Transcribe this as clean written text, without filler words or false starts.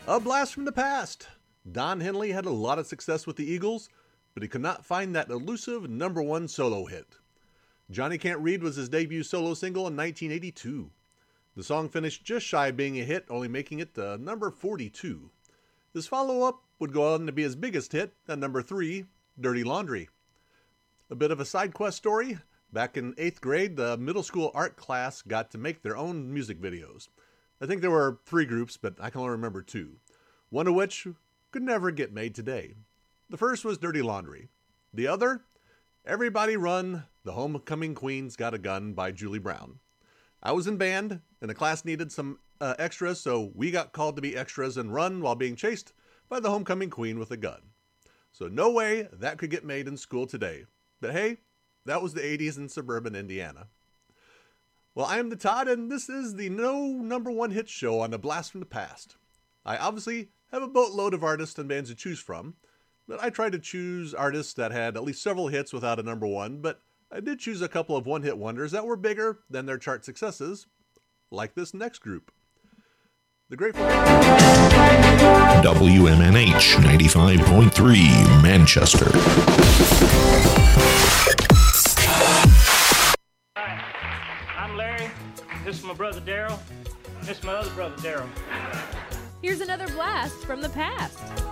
A blast from the past. Don Henley had a lot of success with the Eagles, but he could not find that elusive number one solo hit. Johnny Can't Read was his debut solo single in 1982. The song finished just shy of being a hit, only making it to number 42. His follow-up would go on to be his biggest hit at number 3, Dirty Laundry. A bit of a side quest story. Back in 8th grade, the middle school art class got to make their own music videos. I think there were 3 groups, but I can only remember 2. One of which could never get made today. The first was Dirty Laundry. The other, Everybody Run, The Homecoming Queen's Got a Gun by Julie Brown. I was in band, and the class needed some extras, so we got called to be extras and run while being chased by the homecoming queen with a gun. So no way that could get made in school today. But hey, that was the 80s in suburban Indiana. Well, I am the Todd, and this is the No. 1 hit show on A Blast from the Past. I obviously have a boatload of artists and bands to choose from, but I tried to choose artists that had at least several hits without a number 1, but I did choose a couple of one-hit wonders that were bigger than their chart successes, like this next group. The Grateful Dead. WMNH 95.3 Manchester. Hi, I'm Larry. This is my brother Daryl. This is my other brother Daryl. Here's another blast from the past.